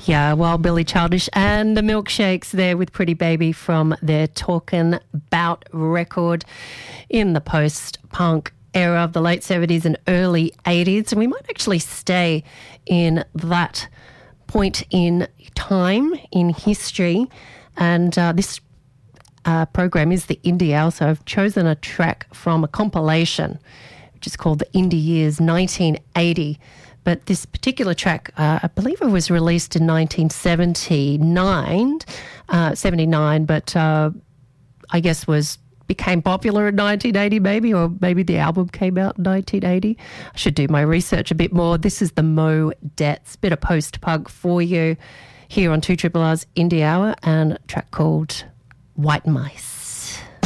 Yeah, well, Billy Childish and the Milkshakes there with Pretty Baby from their Talkin' Bout record in the post-punk era of the late 70s and early 80s. And we might actually stay in that point in time in history. And this program is the Indie Hour, so I've chosen a track from a compilation which is called the Indie Years 1980. But this particular track, I believe it was released in 1979, but I guess became popular in 1980 maybe, or maybe the album came out in 1980. I should do my research a bit more. This is the Mo Dets, bit of post-punk for you here on 2RRR's Indie Hour, and a track called White Mice.